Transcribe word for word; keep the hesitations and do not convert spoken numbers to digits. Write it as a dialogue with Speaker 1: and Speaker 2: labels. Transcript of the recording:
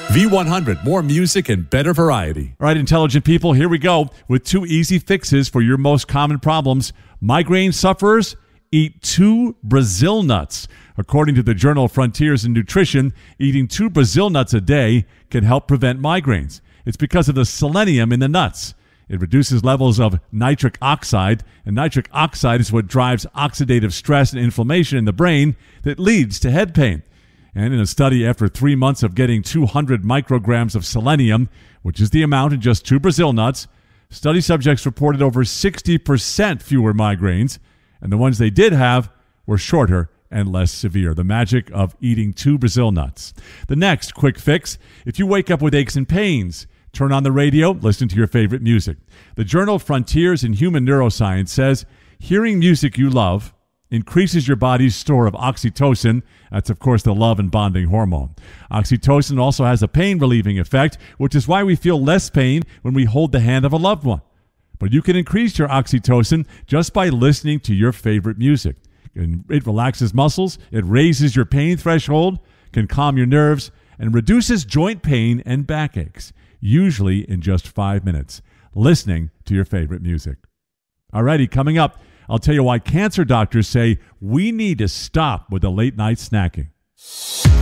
Speaker 1: V one hundred, more music and better variety.
Speaker 2: All right, intelligent people, here we go with two easy fixes for your most common problems. Migraine sufferers, eat two Brazil nuts. According to the journal Frontiers in Nutrition, eating two Brazil nuts a day can help prevent migraines. It's because of the selenium in the nuts. It reduces levels of nitric oxide, and nitric oxide is what drives oxidative stress and inflammation in the brain that leads to head pain. And in a study after three months of getting two hundred micrograms of selenium, which is the amount in just two Brazil nuts, study subjects reported over sixty percent fewer migraines, and the ones they did have were shorter and less severe. The magic of eating two Brazil nuts. The next quick fix, if you wake up with aches and pains, turn on the radio, listen to your favorite music. The journal Frontiers in Human Neuroscience says hearing music you love increases your body's store of oxytocin. That's, of course, the love and bonding hormone. Oxytocin also has a pain-relieving effect, which is why we feel less pain when we hold the hand of a loved one. But you can increase your oxytocin just by listening to your favorite music. It relaxes muscles, it raises your pain threshold, can calm your nerves, and reduces joint pain and backaches, usually in just five minutes, listening to your favorite music. Alrighty, coming up, I'll tell you why cancer doctors say we need to stop with the late night snacking.